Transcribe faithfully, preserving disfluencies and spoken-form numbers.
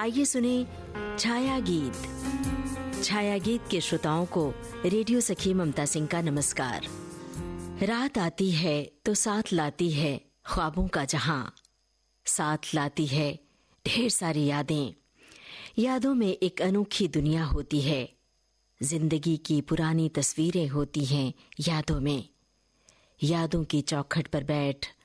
आइए सुने छाया गीत। छाया गीत के श्रोताओं को रेडियो सखी ममता सिंह का नमस्कार। रात आती है तो साथ लाती है ख्वाबों का जहां, साथ लाती है ढेर सारी यादें। यादों में एक अनोखी दुनिया होती है, जिंदगी की पुरानी तस्वीरें होती हैं यादों में। यादों की चौखट पर बैठ